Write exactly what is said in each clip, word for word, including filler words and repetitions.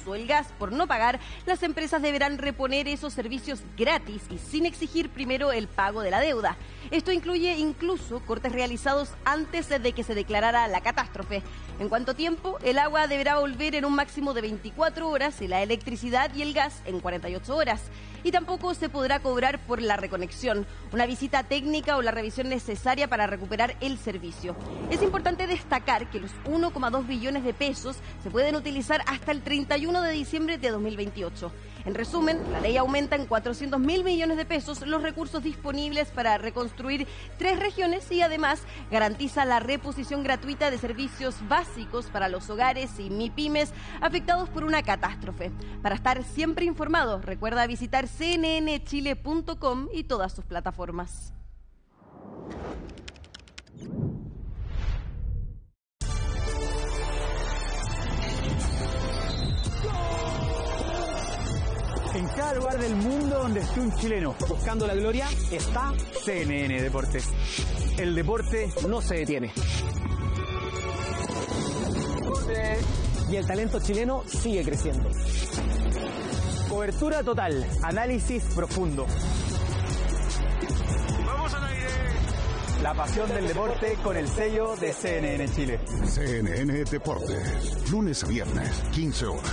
o el gas por no pagar, las empresas deberán reponer esos servicios gratis y sin exigir primero el pago de la deuda. Esto incluye incluso cortes realizados antes de que se declarara la catástrofe. En cuanto a tiempo, el agua deberá volver en un máximo de veinticuatro horas y la electricidad y el gas en cuarenta y ocho horas. Y tampoco se podrá cobrar por la reconexión, una visita técnica o la revisión necesaria para recuperar el servicio. Es importante destacar que los uno coma dos billones de pesos se pueden utilizar hasta el treinta y uno de diciembre de dos mil veintiocho. En resumen, la ley aumenta en cuatrocientos mil millones de pesos los recursos disponibles para reconstruir tres regiones y además garantiza la reposición gratuita de servicios básicos para los hogares y MIPYMES afectados por una catástrofe. Para estar siempre informado, recuerda visitar c n n chile punto com y todas sus plataformas. En cada lugar del mundo donde esté un chileno buscando la gloria está C N N Deportes. El deporte no se detiene. Y el talento chileno sigue creciendo. Cobertura total, análisis profundo. ¡Vamos al aire! La pasión del deporte con el sello de C N N Chile. C N N Deportes, lunes a viernes, quince horas.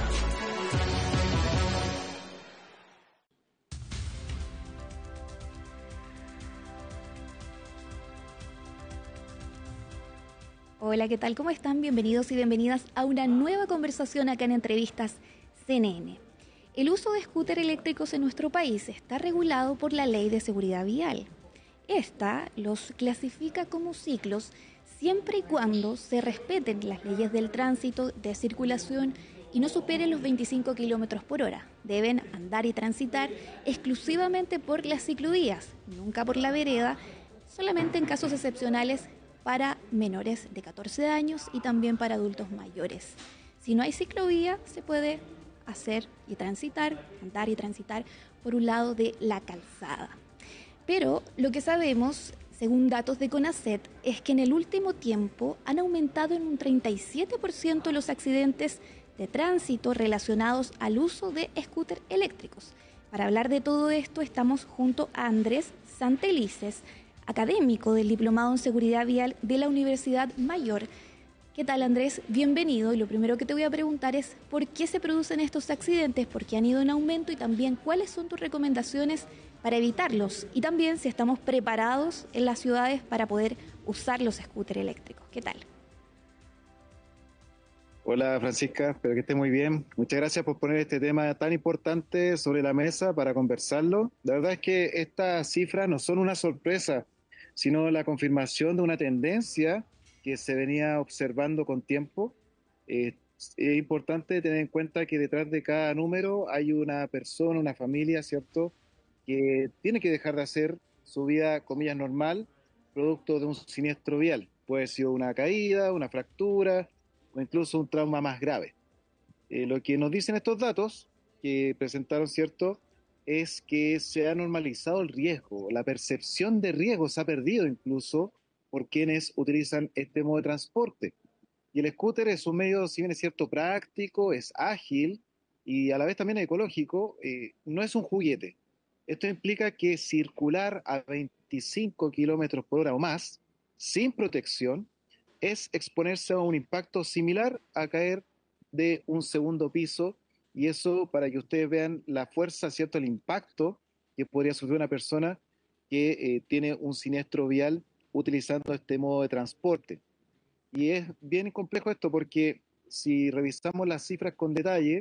Hola, ¿qué tal? ¿Cómo están? Bienvenidos y bienvenidas a una nueva conversación acá en Entrevistas C N N. El uso de scooter eléctricos en nuestro país está regulado por la Ley de Seguridad Vial. Esta los clasifica como ciclos siempre y cuando se respeten las leyes del tránsito, de circulación y no superen los veinticinco kilómetros por hora. Deben andar y transitar exclusivamente por las ciclovías, nunca por la vereda, solamente en casos excepcionales para menores de catorce años y también para adultos mayores. Si no hay ciclovía, se puede hacer y transitar, andar y transitar por un lado de la calzada. Pero lo que sabemos, según datos de CONACET, es que en el último tiempo han aumentado en un treinta y siete por ciento los accidentes de tránsito relacionados al uso de scooters eléctricos. Para hablar de todo esto estamos junto a Andrés Santelices, académico del Diplomado en Seguridad Vial de la Universidad Mayor. ¿Qué tal, Andrés? Bienvenido. Y lo primero que te voy a preguntar es ¿por qué se producen estos accidentes? ¿Por qué han ido en aumento? Y también, ¿cuáles son tus recomendaciones para evitarlos? Y también, si estamos preparados en las ciudades para poder usar los scooters eléctricos. ¿Qué tal? Hola, Francisca. Espero que estés muy bien. Muchas gracias por poner este tema tan importante sobre la mesa para conversarlo. La verdad es que estas cifras no son una sorpresa, sino la confirmación de una tendencia que se venía observando con tiempo. Eh, es importante tener en cuenta que detrás de cada número hay una persona, una familia, ¿cierto?, que tiene que dejar de hacer su vida, comillas, normal, producto de un siniestro vial. Puede ser una caída, una fractura o incluso un trauma más grave. Eh, lo que nos dicen estos datos que presentaron, ¿cierto?, es que se ha normalizado el riesgo, la percepción de riesgo se ha perdido incluso por quienes utilizan este modo de transporte. Y el scooter es un medio, si bien es cierto, práctico, es ágil y a la vez también ecológico, eh, no es un juguete. Esto implica que circular a veinticinco kilómetros por hora o más, sin protección, es exponerse a un impacto similar a caer de un segundo piso. Y eso para que ustedes vean la fuerza, ¿cierto?, el impacto que podría sufrir una persona que eh, tiene un siniestro vial utilizando este modo de transporte. Y es bien complejo esto porque si revisamos las cifras con detalle,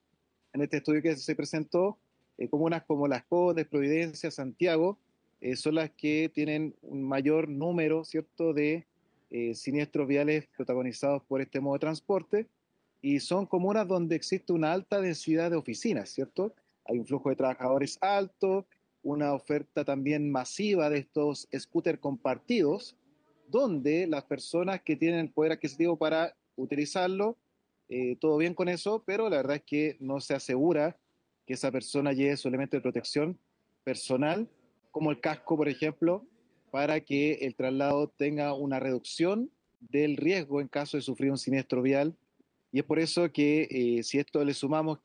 en este estudio que se presentó, eh, comunas como Las Condes, Providencia, Santiago, eh, son las que tienen un mayor número, ¿cierto?, de eh, siniestros viales protagonizados por este modo de transporte. Y son comunas donde existe una alta densidad de oficinas, ¿cierto? Hay un flujo de trabajadores alto, una oferta también masiva de estos scooters compartidos, donde las personas que tienen poder adquisitivo para utilizarlo, eh, todo bien con eso, pero la verdad es que no se asegura que esa persona lleve su elemento de protección personal, como el casco, por ejemplo, para que el traslado tenga una reducción del riesgo en caso de sufrir un siniestro vial. Y es por eso que eh, si esto le sumamos